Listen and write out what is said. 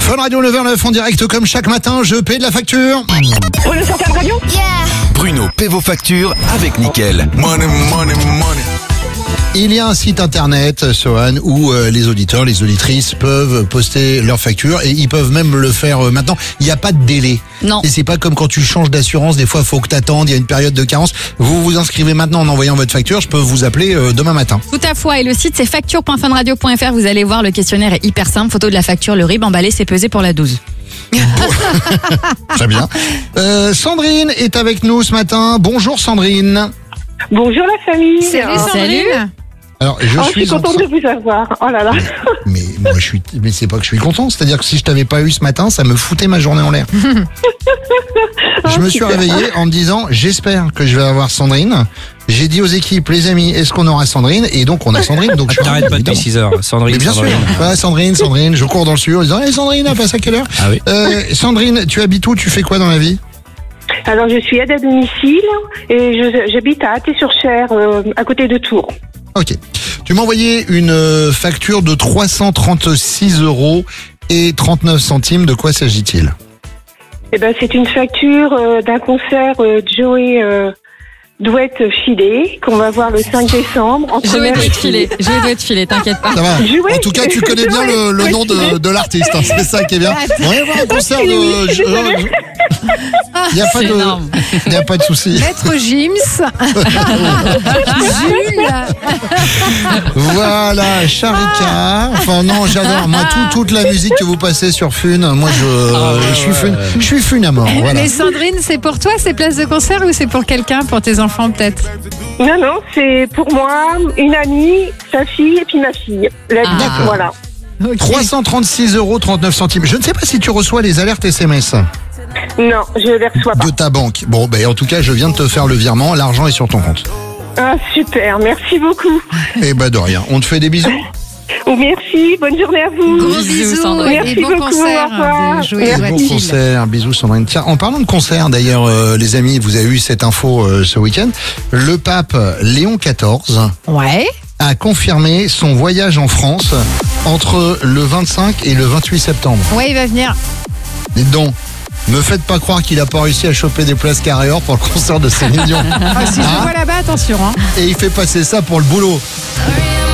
Fun Radio 9h09 en direct comme chaque matin, je paie de la facture. Bruno sur Fun Radio. Bruno paie vos factures avec Nickel. Money, money, money. Il y a un site internet, Sohan, où les auditeurs, les auditrices peuvent poster leurs factures et ils peuvent même le faire maintenant. Il n'y a pas de délai. Non. Et c'est pas comme quand tu changes d'assurance, des fois il faut que t'attendes, il y a une période de carence. Vous vous inscrivez maintenant en envoyant votre facture, je peux vous appeler demain matin. Tout à fait. Et le site, c'est facture.funradio.fr. Vous allez voir, le questionnaire est hyper simple. Photo de la facture, le RIB emballé, c'est pesé pour la 12. Très bien. Sandrine est avec nous ce matin. Bonjour Sandrine. Bonjour la famille. Salut. Alors, Je suis contente de vous avoir. Oh là là. Mais moi mais c'est pas que je suis content, c'est-à-dire que si je t'avais pas eu ce matin, ça me foutait ma journée en l'air. Je me suis réveillé en me disant j'espère que je vais avoir Sandrine. J'ai dit aux équipes, les amis, est-ce qu'on aura Sandrine? Et donc on a Sandrine. Donc je T'arrêtes pas depuis 6 heures. Sandrine, mais bien Sandrine. sûr. Ouais, Sandrine, je cours dans le studio en disant Sandrine, elle passe à quelle heure? Ah oui. Sandrine, tu habites où? Tu fais quoi dans la vie? Alors je suis aide à domicile et j'habite à Athée-sur-Cher, à côté de Tours. Ok. Tu m'as envoyé une facture de 336 € et 39 centimes. De quoi s'agit-il? Eh ben c'est une facture d'un concert Joey Douette filé qu'on va voir le 5 décembre. En Joey première doit être filé. équipe. Joey doit être filé, t'inquiète pas. Ça va. Jouer. En tout cas, tu connais bien le nom de l'artiste. Hein. C'est ça qui est bien. On va voir un concert de. Il n'y a pas de souci. Maître Gims. Jules. Voilà, Charika. Enfin non, j'adore. Moi, toute la musique que vous passez sur Fun, moi je suis Fun à mort. Voilà. Mais Sandrine, c'est pour toi ces places de concert ou c'est pour quelqu'un, pour tes enfants peut-être? Non, c'est pour moi, une amie, sa fille et puis ma fille. Voilà. Okay. 336 € 39 centimes. Je ne sais pas si tu reçois les alertes SMS Non, je ne les reçois pas. de ta banque. Bon, ben en tout cas, je viens de te faire le virement. L'argent est sur ton compte. Ah, super, merci beaucoup. Eh ben de rien. On te fait des bisous. Oh, merci, bonne journée à vous. Gros bisous, Sandrine. Merci Et bon beaucoup, concert au revoir. de Joey Merci. Douette Bon Fil. concert, bisous Sandrine. Tiens, en parlant de concert, d'ailleurs, les amis, vous avez eu cette info ce week-end. Le pape Léon XIV Ouais. a confirmé son voyage en France entre le 25 et le 28 septembre. Ouais, il va venir. Dites donc, me faites pas croire qu'il a pas réussi à choper des places carré or pour le concert de Céline Dion. Ah, si je le vois là-bas, attention. Hein. Et il fait passer ça pour le boulot.